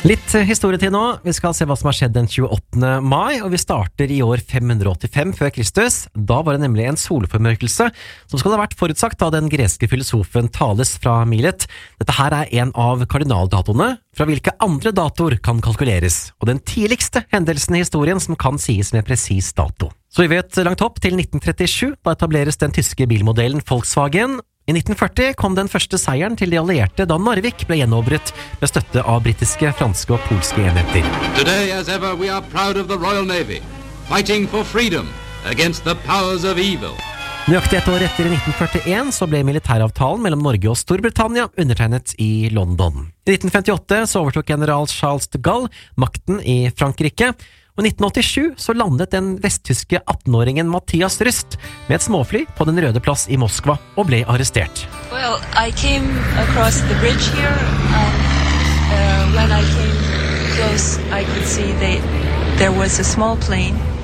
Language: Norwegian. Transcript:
Litt historietid nå. Vi skal se hva som har skjedd den 28. mai, og vi starter i år 585 før Kristus. Da var det nemlig en solformørkelse, som skal ha vært forutsagt av den greske filosofen Thales fra Milet. Dette her er en av kardinaldatoene, fra hvilke andre datoer kan kalkuleres, og den tidligste hendelsen i historien som kan sies med presis dato. Så vi vet langt opp til 1937, da etableres den tyske bilmodellen Volkswagen. I 1940 kom den første seieren til de allierte da Narvik ble gjenåpnet med støtte av britiske, franske og polske enheter. Today as ever we are proud of the Royal Navy, fighting for freedom against the powers of evil. Nøyaktig et år etter i 1941 så ble militæravtalen mellom Norge og Storbritannia undertegnet i London. I 1958 så overtok general Charles de Gaulle makten i Frankrike, og i 1987 så landet den vesttyske 18-åringen Matthias Rust med et småfly på Den røde plass i Moskva og ble arrestert. Well, I came across the bridge here and when I came close I could see there was a small plane